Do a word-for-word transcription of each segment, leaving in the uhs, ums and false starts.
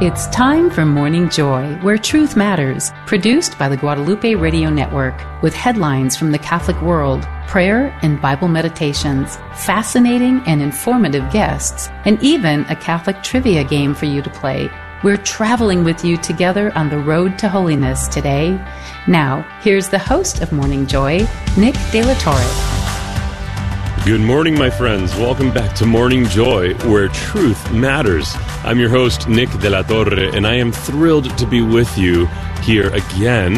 It's time for Morning Joy, where truth matters, produced by the Guadalupe Radio Network, with headlines from the Catholic world, prayer and Bible meditations, fascinating and informative guests, and even a Catholic trivia game for you to play. We're traveling with you together on the road to holiness today. Now, here's the host of Morning Joy, Nick De La Torre. Good morning, my friends. Welcome back to Morning Joy, where truth matters. I'm your host, Nick De La Torre, and I am thrilled to be with you here again,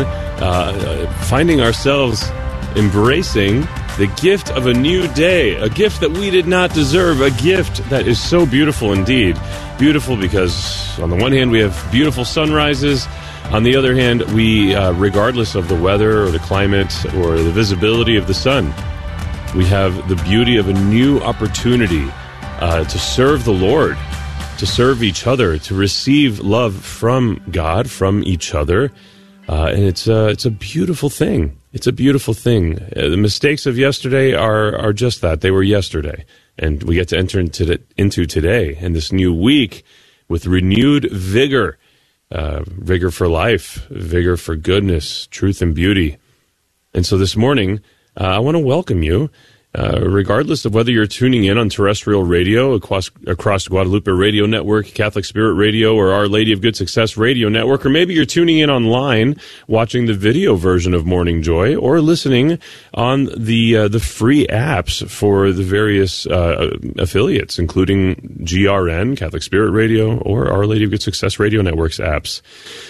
uh, finding ourselves embracing the gift of a new day, a gift that we did not deserve, a gift that is so beautiful indeed. Beautiful because, on the one hand, we have beautiful sunrises. On the other hand, we, uh, regardless of the weather or the climate or the visibility of the sun, we have the beauty of a new opportunity uh, to serve the Lord, to serve each other, to receive love from God, from each other. Uh, and it's, uh, it's a beautiful thing. It's a beautiful thing. Uh, the mistakes of yesterday are, are just that. They were yesterday. And we get to enter into, the, into today and this new week with renewed vigor, uh, vigor for life, vigor for goodness, truth and beauty. And so this morning, Uh, I want to welcome you, uh, regardless of whether you're tuning in on terrestrial radio across, across Guadalupe Radio Network, Catholic Spirit Radio, or Our Lady of Good Success Radio Network, or maybe you're tuning in online, watching the video version of Morning Joy, or listening on the uh, the free apps for the various uh, affiliates, including G R N, Catholic Spirit Radio, or Our Lady of Good Success Radio Network's apps.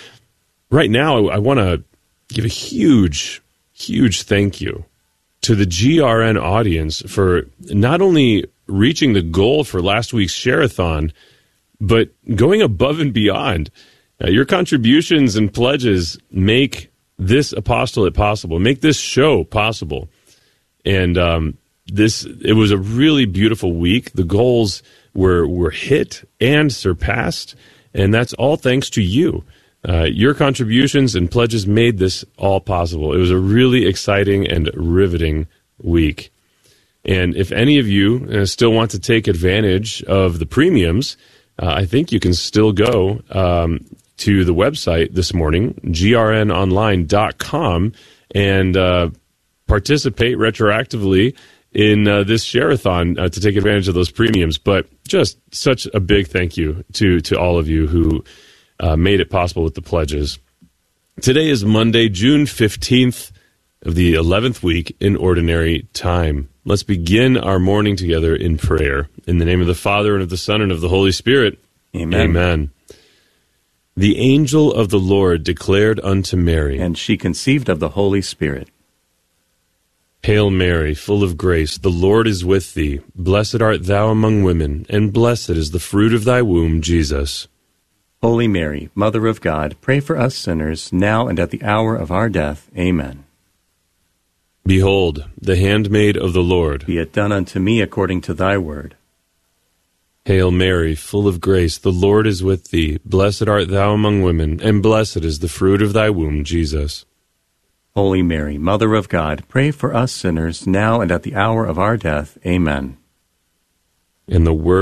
Right now, I, I want to give a huge, huge thank you to the G R N audience for not only reaching the goal for last week's Share-a-thon, but going above and beyond. Uh, your contributions and pledges make this apostolate possible, make this show possible. And um, this it was a really beautiful week. The goals were, were hit and surpassed, and that's all thanks to you. Uh, your contributions and pledges made this all possible. It was a really exciting and riveting week. And if any of you uh, still want to take advantage of the premiums, uh, I think you can still go um, to the website this morning, G R N online dot com, and uh, participate retroactively in uh, this Share-a-thon uh, to take advantage of those premiums. But just such a big thank you to, to all of you who Uh, made it possible with the pledges. Today is Monday, June fifteenth of the eleventh week in Ordinary Time. Let's begin our morning together in prayer. In the name of the Father, and of the Son, and of the Holy Spirit. Amen. Amen. The angel of the Lord declared unto Mary, and she conceived of the Holy Spirit. Hail Mary, full of grace, the Lord is with thee. Blessed art thou among women, and blessed is the fruit of thy womb, Jesus. Holy Mary, Mother of God, pray for us sinners, now and at the hour of our death. Amen. Behold, the handmaid of the Lord. Be it done unto me according to thy word. Hail Mary, full of grace, the Lord is with thee. Blessed art thou among women, and blessed is the fruit of thy womb, Jesus. Holy Mary, Mother of God, pray for us sinners, now and at the hour of our death. Amen. In the word